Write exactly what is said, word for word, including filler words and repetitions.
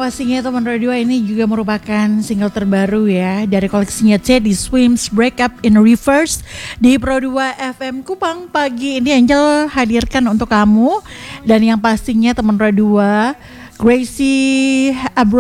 pastinya teman radio ini juga merupakan single terbaru ya dari koleksinya C di Swims Break Up in Reverse di Pro dua F M Kupang. Pagi ini Angel hadirkan untuk kamu, dan yang pastinya teman radio Gracie Abro